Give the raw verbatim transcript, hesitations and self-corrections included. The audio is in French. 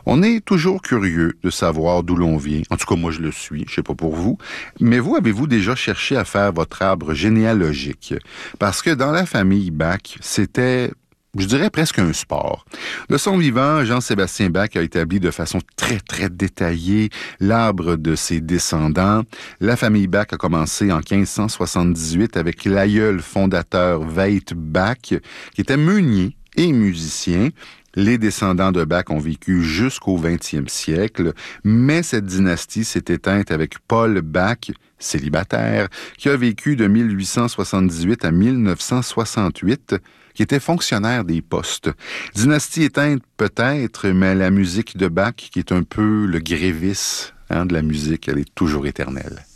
On est toujours curieux de savoir d'où l'on vient. En tout cas, moi, je le suis. Je sais pas pour vous. Mais vous, avez-vous déjà cherché à faire votre arbre généalogique? Parce que dans la famille Bach, c'était, je dirais, presque un sport. De son vivant, Jean-Sébastien Bach a établi de façon très, très détaillée l'arbre de ses descendants. La famille Bach a commencé en quinze cent soixante-dix-huit avec l'aïeul fondateur Veit Bach, qui était meunier et musicien. Les descendants de Bach ont vécu jusqu'au vingtième siècle, mais cette dynastie s'est éteinte avec Paul Bach, célibataire, qui a vécu de mille huit cent soixante-dix-huit à mille neuf cent soixante-huit, qui était fonctionnaire des postes. Dynastie éteinte peut-être, mais la musique de Bach, qui est un peu le Grévis hein, de la musique, elle est toujours éternelle.